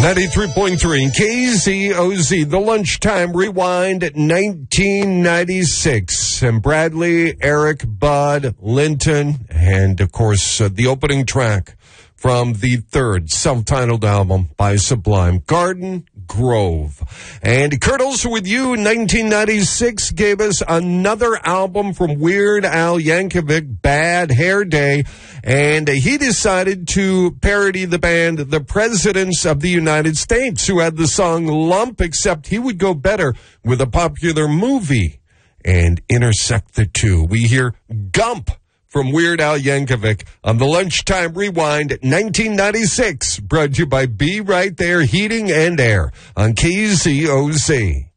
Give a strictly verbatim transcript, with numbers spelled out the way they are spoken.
ninety-three point three K Z O Z, the Lunchtime Rewind at nineteen ninety-six. And Bradley, Eric, Bud, Linton, and, of course, uh, the opening track from the third self-titled album by Sublime, Garden Grove. And Kurt Olsen with You in nineteen ninety-six gave us another album from Weird Al Yankovic, Bad Hair Day, and he decided to parody the band The Presidents of the United States, who had the song Lump, except he would go better with a popular movie and intersect the two. We hear Gump from Weird Al Yankovic on the Lunchtime Rewind at nineteen ninety-six, brought to you by Be Right There Heating and Air on K Z O Z.